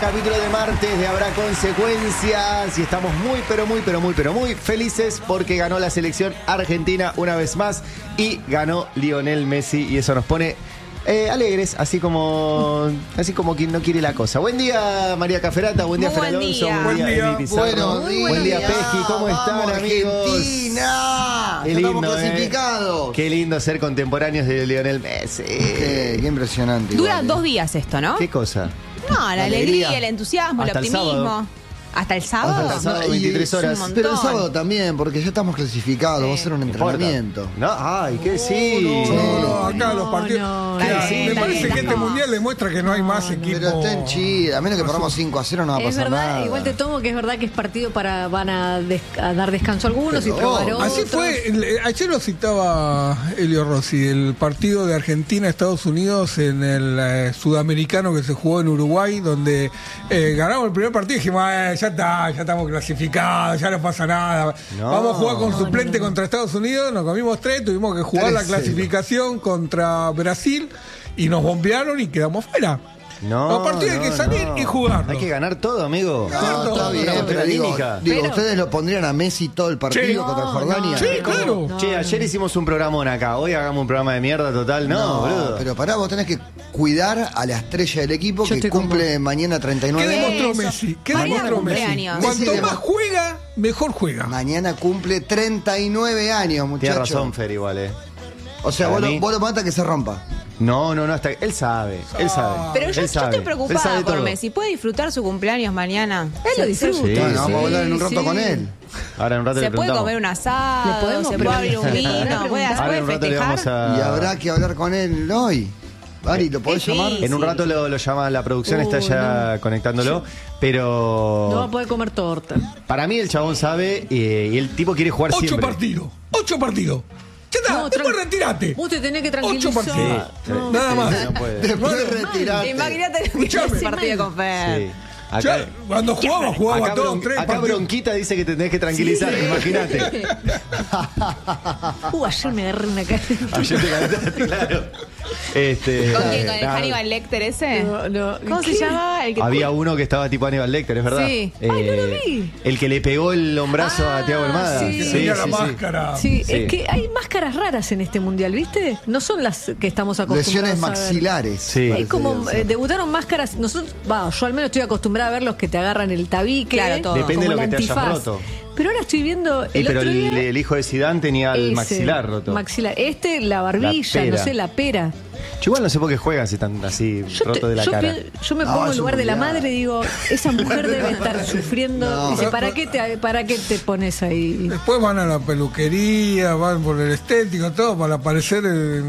capítulo de martes de Habrá Consecuencias y estamos muy felices porque ganó la selección argentina una vez más y ganó Lionel Messi y eso nos pone alegres, así como quien no quiere la cosa. Buen día, María Caferata, buen día, Fer Alonso, buen día, Emi Pizarro, buen día, Peji, ¿cómo están, amigos? Argentina, qué lindo, estamos clasificados. Qué lindo ser contemporáneos de Lionel Messi. Qué impresionante. Dura igual, 2 días esto, ¿no? ¿Qué cosa? No, la alegría, el entusiasmo, Hasta el el optimismo. sábado. ¿Hasta el sábado? Hasta el sábado, 23 horas. un Pero el montón. sábado también, porque ya estamos clasificados, va a ser un entrenamiento. No, ay, ¿qué sí? No, acá los partidos. no, Mira, sí, me está parece bien, que este no. mundial demuestra que no hay más equipos. Pero está en Chile, a menos que perdamos 5-0 no va a Es pasar verdad, nada. igual te tomo que es verdad que es partido para van a dar descanso a algunos Pero, y probar otros. Así fue, ayer lo citaba Elio Rossi, el partido de Argentina-Estados Unidos en el sudamericano que se jugó en Uruguay, donde ganamos el primer partido y dijimos, ya estamos clasificados, ya no pasa nada. No. Vamos a jugar con suplente contra Estados Unidos, nos comimos 3, tuvimos que jugar la 3-0. clasificación contra Brasil y nos bombearon y quedamos fuera. Los partidos hay que salir y jugarlos. Hay que ganar todo, amigo. No, está bien, Pero pero digo, anímica. ustedes lo pondrían a Messi todo el partido Sí. contra Jordania. Sí, claro. Che, ayer hicimos un programón acá. Hoy hagamos un programa de mierda total. No, boludo. pero pará, vos tenés que cuidar a la estrella del equipo Yo que estoy con cumple mañana ¿Qué 39 demostró Eso. Messi? ¿Qué Mañana demostró Messi? cumpleaños. Cuanto Messi más juega, mejor juega. Mañana cumple 39 años, muchachos. Tienes razón, Fer, igual, O sea, Para vos mí- lo mata que se rompa. No, hasta él sabe. Él sabe. Pero yo Él sabe. estoy Él preocupada sabe por todo. Messi. ¿Puede disfrutar su cumpleaños mañana? Él lo disfruta. Sí, Bueno, sí. vamos a hablar en un rato sí. con él. Ahora en un rato le Se puede preguntamos. comer un asado, Le podemos se puede abrir un preguntar. vino, puede Ahora en un rato le vamos festejar. a... Y habrá que hablar con él hoy. Ari, ¿lo podés Qué llamar? difícil. En un rato lo llama la producción, está ya conectándolo. Pero No va a poder comer torta. para mí el chabón sabe y el tipo quiere jugar 8 siempre. partidos. 8 partidos. Ya está, No, después tran- retirate. Vos te tenés que 8 tranquilizar. partidos. Sí, Nada más. No puede. Después retirate. Imagínate lo que es Escuchame. ese partido con Fer. Sí. Ya, cuando jugaba acá todos 3 acá partidos. Bronquita dice que te tenés que tranquilizar, imagínate. Ayer me agarré una cara. Ayer te calentaste, claro. ¿Con quién? ¿Con el nada. Hannibal Lecter ese? No, ¿Cómo ¿qué? se llama? El que Había uno que estaba tipo Aníbal Lecter, es verdad. Sí. Ay, no lo vi. El que le pegó el hombrazo a Thiago Almada. sí. Que tenía la máscara. Sí, Sí. es que hay máscaras raras en este mundial, ¿viste? No son las que estamos acostumbrados Lesiones a ver. maxilares. Sí. Es como debutaron máscaras. Nosotros, yo al menos estoy acostumbrada a ver los que te agarran el tabique. Claro, todo. Depende de como lo el que te hayas antifaz. roto. Pero ahora estoy viendo el Pero otro día. el hijo de Zidane tenía el ese, maxilar roto. Maxilar. La barbilla, La no pera. sé, la pera. Yo igual no sé por qué juegan si están así roto de la cara. Yo me No, pongo en es lugar un de la mundial. madre y digo, esa mujer debe estar sufriendo. No. Dice, ¿para qué te pones ahí? Después van a la peluquería, van por el estético, todo, para aparecer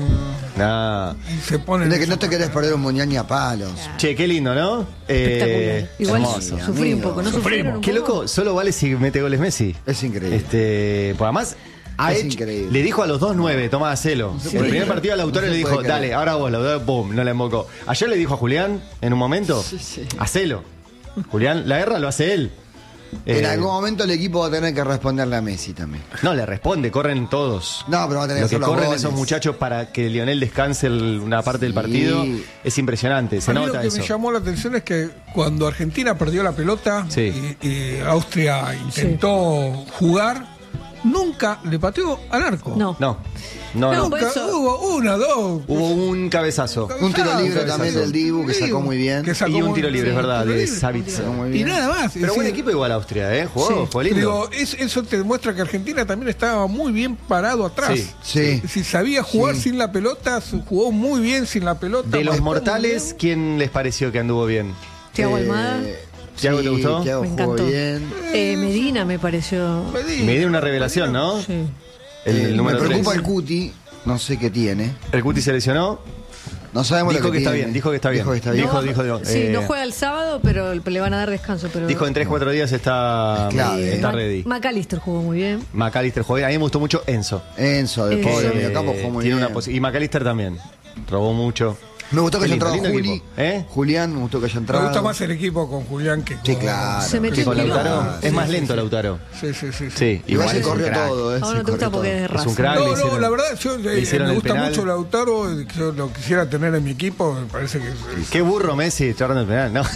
Nah. y se ponen. De que no te querés perder un mundial ni a palos. Che, qué lindo, ¿no? Espectacular. Igual hermoso. sufrí un amigo. poco, ¿no sufrieron un Qué poco? loco, solo vale si mete goles Messi. Es increíble. Pues además Es increíble. le dijo a los 2-9, tomá, hacelo. se En el puede primer creer. partido a Lautaro No le se dijo, puede creer. dale, ahora vos, Lautaro, pum, no la embocó. Ayer le dijo a Julián, en un momento, hacelo. Julián, la guerra lo hace él. En algún momento el equipo va a tener que responderle a Messi también. No, le responde, corren todos. No, pero va a tener Lo que que hacer los corren goles. esos muchachos para que Lionel descanse una parte del Sí. partido es impresionante, se A mí lo nota que eso. me llamó la atención es que cuando Argentina perdió la pelota Sí. y Austria intentó jugar, nunca le pateó al arco. No. No, No, Nunca, por eso- hubo una, dos. Hubo un cabezazo. Un tiro libre cabezazo. también del Dibu que sacó muy bien. Que sacó Y un muy- tiro libre, es verdad, tiro de libre. Savitzer. Sacó muy Y bien. nada más. Pero es buen decir, equipo igual Austria, ¿eh? Jugó, Sí. fue lindo. digo, eso te demuestra que Argentina también estaba muy bien parado atrás. Sí. Sí. Si sabía jugar Sí. sin la pelota, jugó muy bien sin la pelota. De los marcó muy mortales, bien. ¿quién les pareció que anduvo bien? Thiago Almada. ¿Thiago te gustó? Thiago Me jugó encantó. bien. Medina me pareció. Medina. Me dio una revelación, ¿no? Sí. El Me número preocupa 3. el Cuti, no sé qué tiene. El Cuti se lesionó. No sabemos Dijo lo que que está tiene. bien, dijo que está bien. Dijo que está bien. Dijo, Sí, no juega el sábado, pero le van a dar descanso. Pero dijo en 3-4 días está Clave. ready. McAllister jugó muy bien. McAllister jugó bien. A mí me gustó mucho Enzo. Enzo, de Enzo. pobre mediocampo, jugó muy Tiene bien. una y McAllister también. Robó mucho. Me gustó que Qué haya lindo, entrado lindo Juli. equipo. Julián, me gustó que haya Me entrado. gusta más el equipo con Julián que con... Sí, claro. Se metió ¿Que con en Lautaro? quilombo. Es más lento Lautaro. Sí, sí, sí. Sí, Igual se es un corrió crack. todo, Ahora se no te gusta corrió porque todo. es de Es un raza. crack. No, le no, hicieron- la verdad, yo le hicieron me el gusta penal. mucho Lautaro, yo lo quisiera tener en mi equipo, me parece que es- Qué burro Messi, echando el penal, ¿no?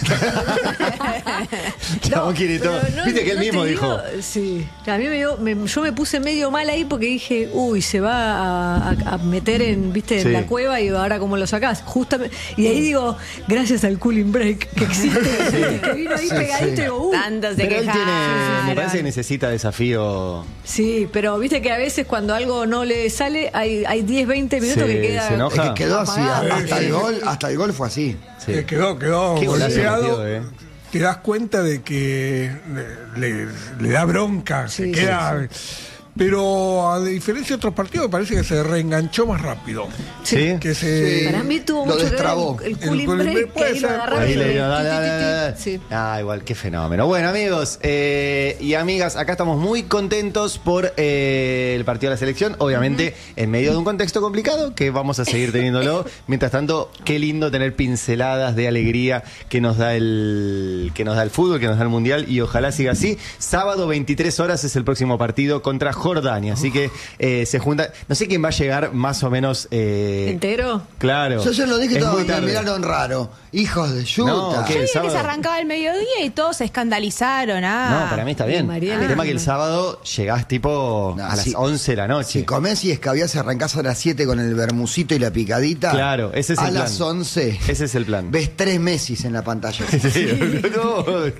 Chabón quiere todo. Pero no- Viste que él no te mismo digo- dijo. Sí. A mí yo me puse medio mal ahí porque dije, uy, se va a meter en, viste, Sí. en la cueva y ahora cómo lo sacás. Justamente. Y ahí digo, gracias al cooling break que existe, que vino ahí pegadito y digo, Tanto se Pero él tiene, quejaron. me parece que necesita desafío. Sí, pero viste que a veces cuando algo no le sale, hay 10, 20 minutos Se- que queda. se Es enoja. que quedó así, Apagado. hasta el gol fue así. Sí. quedó Qué golazo golpeado. metió, Te das cuenta de que le da bronca, Sí, se queda... Pero a diferencia de otros partidos, parece que se reenganchó más rápido. Sí. Que se... Sí. Para mí tuvo Lo mucho destrabó. que ver el El cooling cooling break, break que puede ahí lo ser. agarraba Ahí y le dio, ti, dale, ti, dale, ti, ti. dale. Sí. Ah, igual, qué fenómeno. Bueno, amigos y amigas, acá estamos muy contentos por el partido de la selección. Obviamente, en medio de un contexto complicado, que vamos a seguir teniéndolo. Mientras tanto, qué lindo tener pinceladas de alegría que nos da el fútbol, que nos da el mundial, y ojalá siga así. Sábado, 23 horas, es el próximo partido contra Jordania. Así que se junta. No sé quién va a llegar más o menos. ¿Entero? Claro. Yo se lo dije Es todo, muy me tarde. miraron raro. Hijos de yuta. No, ¿qué? Yo dije que sábado. se arrancaba el mediodía y todos se escandalizaron. No, para mí está bien. Mariana. El tema es que el sábado llegás tipo No, a las sí. 11 de la noche. Si comés y escabiás y arrancás a las 7 con el bermucito y la picadita. Claro, ese es a el las plan. 11. Ese es el plan. Ves 3 Messis en la pantalla. Sí, no.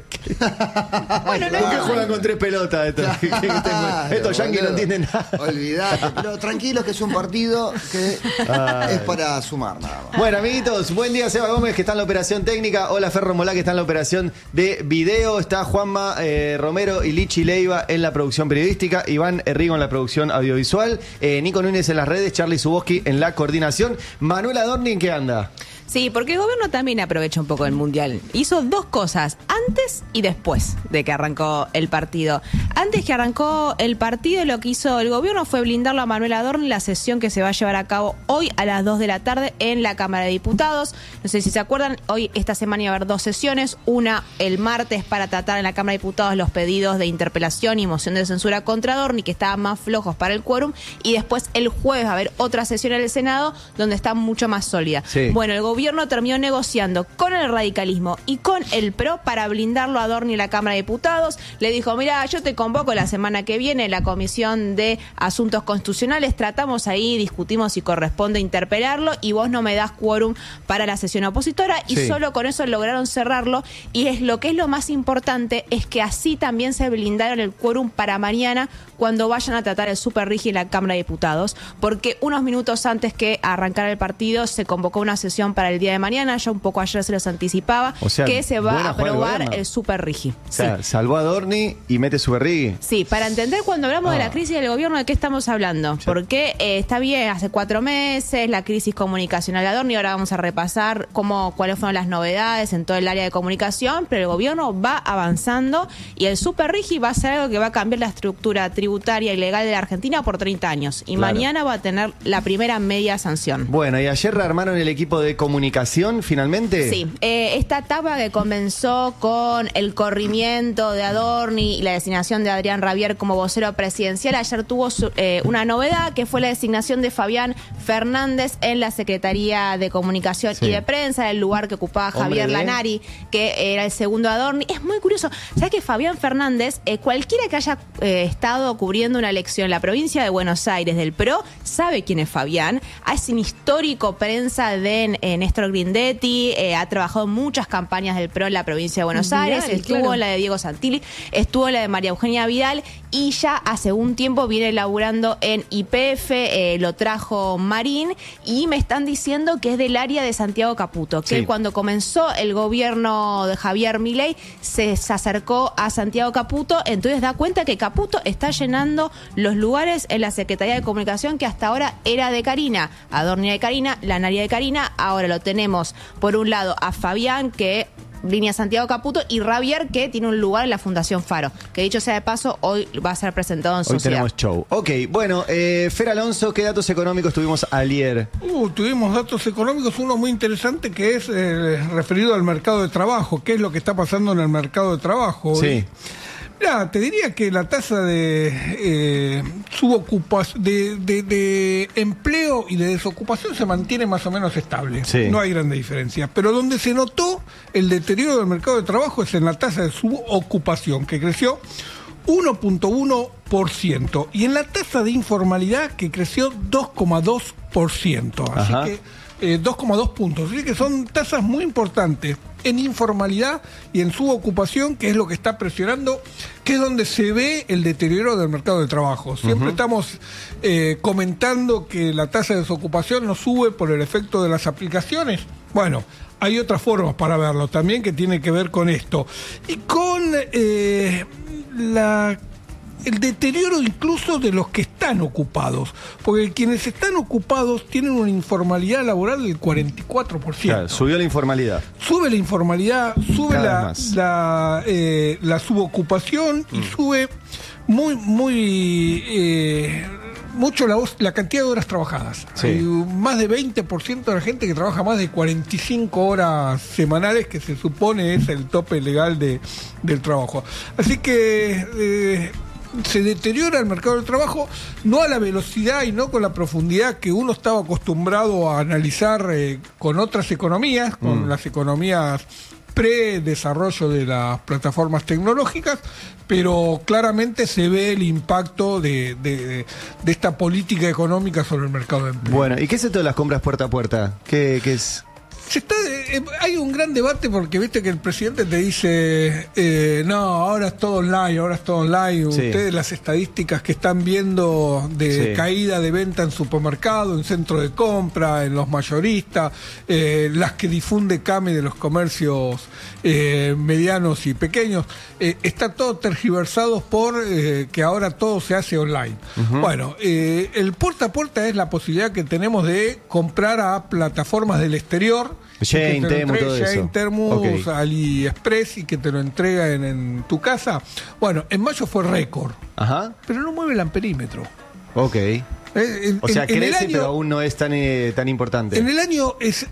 Bueno, no ¿Por qué es juegan con 3 pelotas estos? Estos yankees no boludo. entienden nada. Olvidate, pero tranquilos que es un partido que es para sumar nada más. Bueno, amiguitos, buen día Seba Gómez, que está en la operación técnica. Hola Ferro Molá, que está en la operación de video. Está Juanma Romero y Lichi Leiva en la producción periodística. Iván Herrigo en la producción audiovisual. Nico Núñez en las redes. Charlie Zuboski en la coordinación. Manuel Adorni, ¿en qué anda? Sí, porque el gobierno también aprovecha un poco el mundial. Hizo dos cosas, antes y después de que arrancó el partido. Antes que arrancó el partido, lo que hizo el gobierno fue blindarlo a Manuel Adorni en la sesión que se va a llevar a cabo hoy a las 2 de la tarde en la Cámara de Diputados. No sé si se acuerdan, hoy esta semana iba a haber dos sesiones. Una el martes para tratar en la Cámara de Diputados los pedidos de interpelación y moción de censura contra Adorni, que estaban más flojos para el quórum. Y después el jueves va a haber otra sesión en el Senado donde está mucho más sólida. Sí. Bueno, el gobierno terminó negociando con el radicalismo y con el PRO para blindarlo a Adorni en la Cámara de Diputados. Le dijo, mira, yo te convoco la semana que viene en la Comisión de Asuntos Constitucionales, tratamos ahí, discutimos si corresponde interpelarlo y vos no me das quórum para la sesión opositora. Y Sí. solo con eso lograron cerrarlo. Y es lo más importante es que así también se blindaron el quórum para mañana cuando vayan a tratar el Super Rigi en la Cámara de Diputados, porque unos minutos antes que arrancara el partido se convocó una sesión para el día de mañana, ya un poco ayer se los anticipaba, O sea, que se va buena a jugada del aprobar gobierno. el Super Rigi. O sea, salvó a Adorni y mete su berrigui. Sí, para entender cuando hablamos de la crisis del gobierno, ¿de qué estamos hablando? Porque está bien, hace 4 meses, la crisis comunicacional de Adorni, ahora vamos a repasar cuáles fueron las novedades en todo el área de comunicación, pero el gobierno va avanzando y el Super Rigi va a ser algo que va a cambiar la estructura tributaria y legal de la Argentina por 30 años. Y Claro. mañana va a tener la primera media sanción. Bueno, y ayer rearmaron el equipo de comunicación finalmente. Sí, esta etapa que comenzó con el corrimiento de Adorni y la designación de Adrián Rabier como vocero presidencial, ayer tuvo una novedad que fue la designación de Fabián Fernández en la Secretaría de Comunicación Sí. y de Prensa, el lugar que ocupaba Javier Hombre de- Lanari, que era el segundo Adorni. Es muy curioso, ¿sabes que Fabián Fernández, cualquiera que haya estado cubriendo una elección en la provincia de Buenos Aires del PRO, sabe quién es Fabián? Es un histórico prensa de Néstor Grindetti, ha trabajado en muchas campañas del PRO en la provincia de Buenos Vidal, Aires, estuvo claro. en la de Diego Santilli, estuvo en la de María Eugenia Vidal y ya hace un tiempo viene laburando en YPF, lo trajo Marín y me están diciendo que es del área de Santiago Caputo, que Sí. él cuando comenzó el gobierno de Javier Milei se acercó a Santiago Caputo, entonces da cuenta que Caputo está llenando los lugares en la Secretaría de Comunicación que hasta ahora era de Karina, Adorni de Karina, Lanari de Karina, ahora lo tenemos por un lado a Fabián, que línea Santiago Caputo, y Ravier, que tiene un lugar en la Fundación Faro, que dicho sea de paso, hoy va a ser presentado en Hoy sociedad. tenemos show. Ok, bueno, Fer Alonso, ¿qué datos económicos tuvimos ayer? Tuvimos datos económicos, uno muy interesante que es referido al mercado de trabajo. ¿Qué es lo que está pasando en el mercado de trabajo? Sí. Mira, te diría que la tasa de subocupación, de empleo y de desocupación se mantiene más o menos estable. Sí. No hay grande diferencia. Pero donde se notó el deterioro del mercado de trabajo es en la tasa de subocupación, que creció 1.1%, y en la tasa de informalidad, que creció 2,2%. Así Ajá. que 2,2 puntos. Así que son tasas muy importantes en informalidad y en subocupación, que es lo que está presionando, que es donde se ve el deterioro del mercado de trabajo. Siempre estamos comentando que la tasa de desocupación no sube por el efecto de las aplicaciones. Bueno, hay otras formas para verlo también que tiene que ver con esto. Y con el deterioro incluso de los que están ocupados, porque quienes están ocupados tienen una informalidad laboral del 44%. Claro, subió la informalidad. Sube la informalidad, sube Cada vez más. la subocupación y sube mucho la cantidad de horas trabajadas. Sí. Hay más de 20% de la gente que trabaja más de 45 horas semanales, que se supone es el tope legal del trabajo. Así que se deteriora el mercado del trabajo, no a la velocidad y no con la profundidad que uno estaba acostumbrado a analizar con otras economías, con las economías pre-desarrollo de las plataformas tecnológicas, pero claramente se ve el impacto de esta política económica sobre el mercado de empleo. Bueno, ¿y qué es esto de las compras puerta a puerta? ¿Qué es? Hay un gran debate porque viste que el presidente te dice no, ahora es todo online, Sí. Ustedes las estadísticas que están viendo de Sí. caída de venta en supermercado, en centro de compra, en los mayoristas, las que difunde CAME de los comercios medianos y pequeños, está todo tergiversado por que ahora todo se hace online. Bueno, el puerta a puerta es la posibilidad que tenemos de comprar a plataformas del exterior, Shein, Temu, todo eso. Shein, Temu, Ok. AliExpress, y que te lo entregan en tu casa. Bueno, en mayo fue récord, Ajá. pero no mueve el amperímetro. Ok. O sea, En el crece, año- pero aún no es tan importante. En el año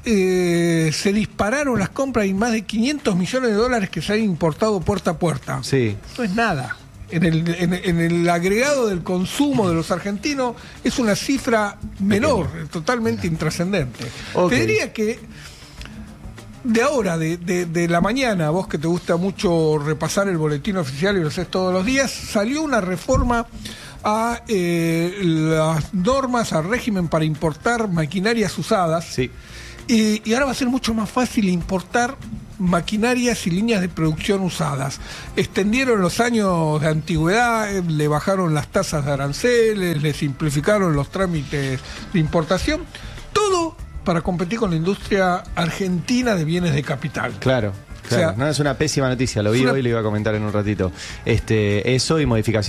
se dispararon las compras y más de 500 millones de dólares que se han importado puerta a puerta. Sí. No es nada. En el agregado del consumo de los argentinos es una cifra menor, totalmente intrascendente. Ok. Te diría que de ahora, de la mañana, vos que te gusta mucho repasar el boletín oficial y lo haces todos los días, salió una reforma a las normas, al régimen para importar maquinarias usadas. Sí. Y ahora va a ser mucho más fácil importar maquinarias y líneas de producción usadas. Extendieron los años de antigüedad, le bajaron las tasas de aranceles, le simplificaron los trámites de importación. Todo para competir con la industria argentina de bienes de capital. Claro. O sea, No, es una pésima noticia, lo vi es una- hoy y lo iba a comentar en un ratito. Eso y modificación